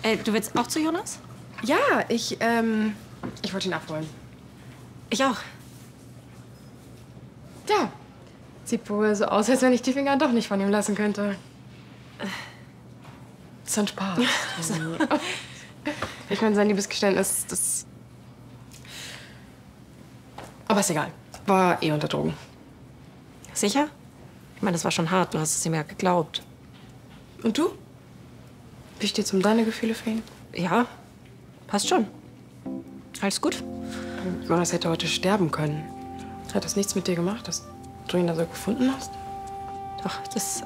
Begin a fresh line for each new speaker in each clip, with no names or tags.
Du willst auch zu Jonas?
Ja, ich wollte ihn abholen.
Ich auch.
Ja. Sieht wohl so aus, als wenn ich die Finger doch nicht von ihm lassen könnte. So ein Spaß. Ich meine, sein Liebesgeständnis, das... Aber ist egal. War eh unter Drogen.
Sicher? Ich meine, das war schon hart. Du hast es ihm ja geglaubt.
Und du? Wie steht's um deine Gefühle für ihn?
Ja, passt schon. Alles gut?
Jonas hätte heute sterben können. Hat das nichts mit dir gemacht, dass du ihn da so gefunden hast?
Doch, das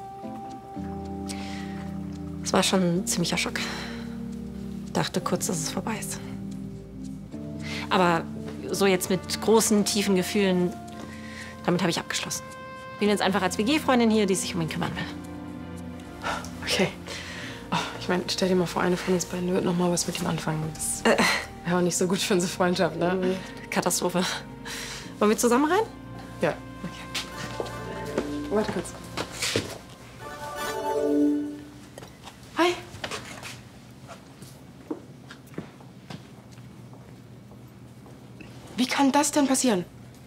war schon ein ziemlicher Schock. Dachte kurz, dass es vorbei ist. Aber so jetzt mit großen, tiefen Gefühlen, damit habe ich abgeschlossen. Bin jetzt einfach als WG-Freundin hier, die sich um ihn kümmern will.
Okay. Oh, ich meine, stell dir mal vor, eine von uns beiden wird noch mal was mit ihm anfangen. Das wäre auch nicht so gut für unsere Freundschaft, ne?
Katastrophe. Wollen wir zusammen rein?
Ja. Okay. Warte kurz. Hi. Wie kann das denn passieren?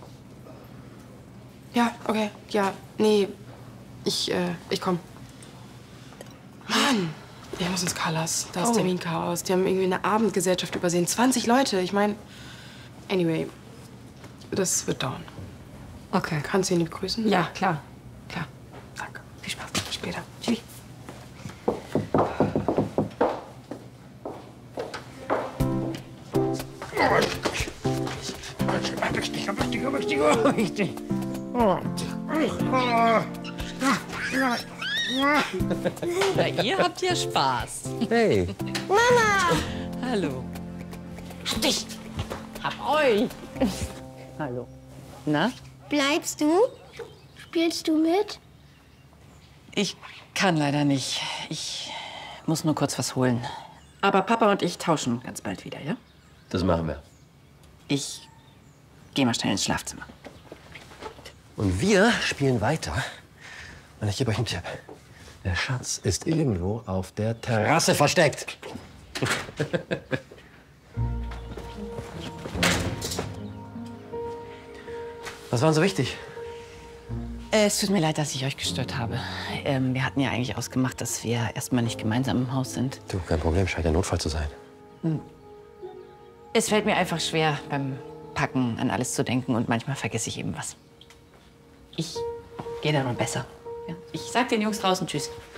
Ja, okay. Ja, nee. Ich komm. Mann. Wir muss ins Carlas. Da ist Terminchaos. Die haben irgendwie eine Abendgesellschaft übersehen. 20 Leute. Ich meine, anyway, das wird dauern.
Okay.
Kannst du ihn lieb grüßen?
Ja, klar. Klar.
Danke. Viel Spaß. Bis später.
Tschüss.
Na, ihr habt ja Spaß.
Hey.
Hallo. Stich. Hab euch. Hallo. Na?
Bleibst du? Spielst du mit?
Ich kann leider nicht. Ich muss nur kurz was holen. Aber Papa und ich tauschen ganz bald wieder, ja?
Das machen wir.
Ich gehe mal schnell ins Schlafzimmer.
Und wir spielen weiter. Und ich gebe euch einen Tipp. Der Schatz ist irgendwo auf der Terrasse versteckt. Was war denn so wichtig?
Es tut mir leid, dass ich euch gestört habe. Wir hatten ja eigentlich ausgemacht, dass wir erstmal nicht gemeinsam im Haus sind.
Du, kein Problem, scheint ein Notfall zu sein.
Es fällt mir einfach schwer, beim Packen an alles zu denken und manchmal vergesse ich eben was. Ich gehe dann mal besser. Ja? Ich sag den Jungs draußen Tschüss.